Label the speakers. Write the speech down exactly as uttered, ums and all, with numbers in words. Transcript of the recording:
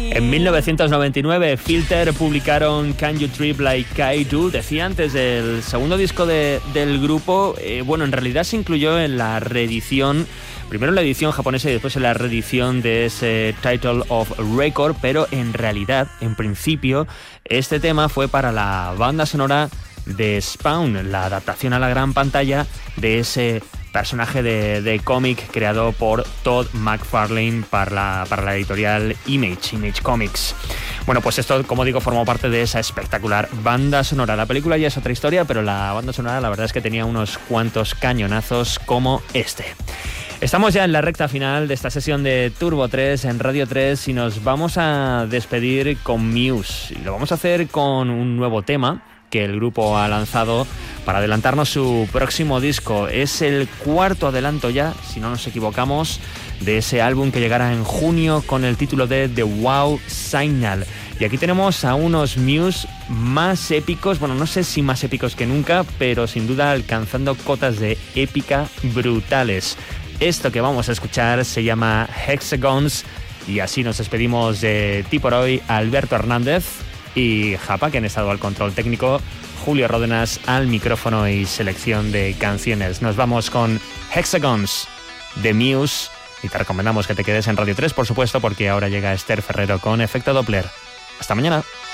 Speaker 1: En mil novecientos noventa y nueve, Filter publicaron Can You Trip Like I Do. Decía antes, el segundo disco de, del grupo, eh, bueno, en realidad se incluyó en la reedición, primero en la edición japonesa y después en la reedición de ese Title of Record, pero en realidad, en principio, este tema fue para la banda sonora de Spawn, la adaptación a la gran pantalla de ese personaje de, de cómic creado por Todd McFarlane para la, para la editorial Image, Image Comics. Bueno, pues esto, como digo, formó parte de esa espectacular banda sonora. La película ya es otra historia, pero la banda sonora la verdad es que tenía unos cuantos cañonazos como este. Estamos ya en la recta final de esta sesión de Turbo tres en Radio tres y nos vamos a despedir con Muse. Y lo vamos a hacer con un nuevo tema que el grupo ha lanzado para adelantarnos su próximo disco. Es el cuarto adelanto ya, si no nos equivocamos, de ese álbum que llegará en junio con el título de The Wow Signal. Y aquí tenemos a unos Muse más épicos, bueno, no sé si más épicos que nunca, pero sin duda alcanzando cotas de épica brutales. Esto que vamos a escuchar se llama Hexagons y así nos despedimos de ti por hoy, Alberto Hernández y Japa, que han estado al control técnico, Julio Ródenas al micrófono y selección de canciones. Nos vamos con Hexagons de Muse y te recomendamos que te quedes en Radio tres, por supuesto, porque ahora llega Esther Ferrero con Efecto Doppler. Hasta mañana.